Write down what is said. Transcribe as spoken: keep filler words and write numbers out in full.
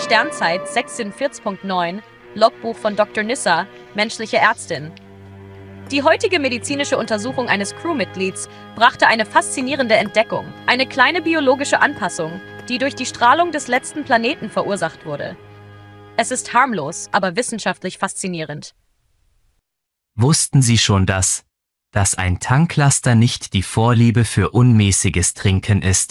Sternzeit sechsundvierzig Punkt neun, Logbuch von Doktor Nissa, menschliche Ärztin. Die heutige medizinische Untersuchung eines Crewmitglieds brachte eine faszinierende Entdeckung, eine kleine biologische Anpassung, die durch die Strahlung des letzten Planeten verursacht wurde. Es ist harmlos, aber wissenschaftlich faszinierend. Wussten Sie schon das, dass ein Tanklaster nicht die Vorliebe für unmäßiges Trinken ist?